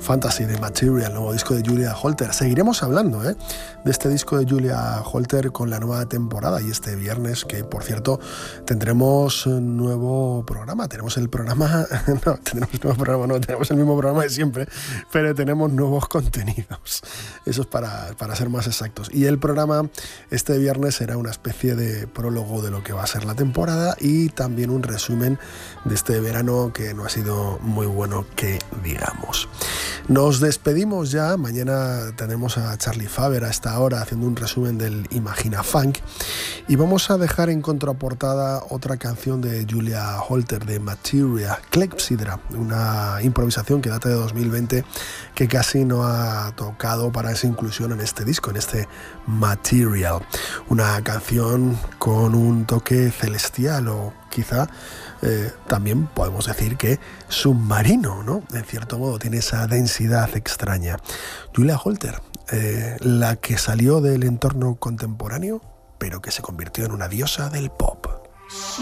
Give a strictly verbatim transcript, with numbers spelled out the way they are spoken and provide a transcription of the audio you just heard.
Fantasy de Material, nuevo disco de Julia Holter. Seguiremos hablando ¿eh? de este disco de Julia Holter con la nueva temporada y este viernes, que por cierto tendremos un nuevo programa. Tenemos el programa, no, tenemos nuevo programa, no, tenemos el mismo programa de siempre, pero tenemos nuevos contenidos. Eso es para, para ser más exactos. Y el programa este viernes será una especie de prólogo de lo que va a ser la temporada y también un resumen de este verano que no ha sido muy bueno, que digamos. Nos despedimos ya. Mañana tenemos a Charlie Faber a esta hora haciendo un resumen del Imagina Funk y vamos a dejar en contraportada otra canción de Julia Holter de Material, Clepsydra, una improvisación que data de dos mil veinte que casi no ha tocado para esa inclusión en este disco, en este Material, una canción con un toque celestial o quizá Eh, también podemos decir que submarino, ¿no? En cierto modo tiene esa densidad extraña. Julia Holter, eh, la que salió del entorno contemporáneo, pero que se convirtió en una diosa del pop.